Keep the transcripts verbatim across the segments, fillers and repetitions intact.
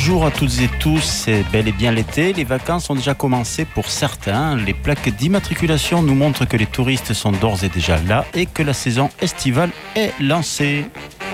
Bonjour à toutes et tous, c'est bel et bien l'été. Les vacances ont déjà commencé pour certains. Les plaques d'immatriculation nous montrent que les touristes sont d'ores et déjà là et que la saison estivale est lancée.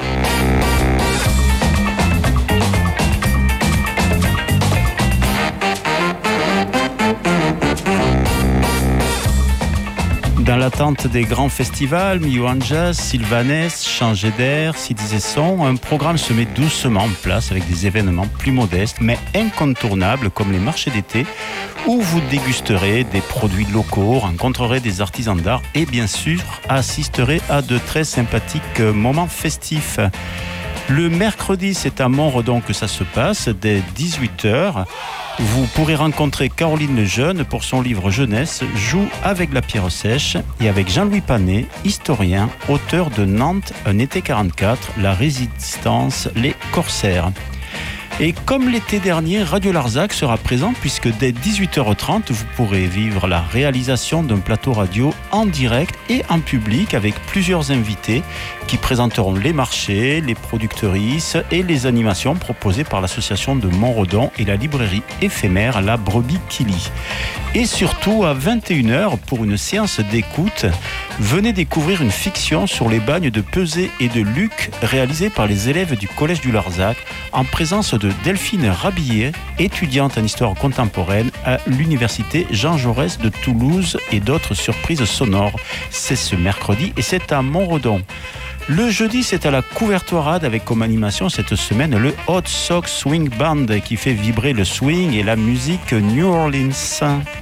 Dans l'attente des grands festivals, Milan Jazz, Sylvanès, Changer d'air, Cities et Sons, un programme se met doucement en place avec des événements plus modestes mais incontournables comme les marchés d'été où vous dégusterez des produits locaux, rencontrerez des artisans d'art et bien sûr assisterez à de très sympathiques moments festifs. Le mercredi, c'est à Montredon que ça se passe, dès dix-huit heures. Vous pourrez rencontrer Caroline Lejeune pour son livre jeunesse « Joue avec la pierre sèche » et avec Jean-Louis Panet, historien, auteur de Nantes, un été quarante-quatre, la résistance, les corsaires. Et comme l'été dernier, Radio Larzac sera présent puisque dès dix-huit heures trente, vous pourrez vivre la réalisation d'un plateau radio en direct et en public avec plusieurs invités qui présenteront les marchés, les productrices et les animations proposées par l'association de Montredon et la librairie éphémère La Brebis Kili. Et surtout, à vingt et une heures, pour une séance d'écoute, venez découvrir une fiction sur les bagnes de Pesé et de Luc réalisée par les élèves du Collège du Larzac en présence de Delphine Rabillet, étudiante en histoire contemporaine à l'université Jean Jaurès de Toulouse et d'autres surprises sonores. C'est ce mercredi et c'est à Montredon. Le jeudi, c'est à la Couvertoirade avec comme animation cette semaine le Hot Sox Swing Band qui fait vibrer le swing et la musique New Orleans.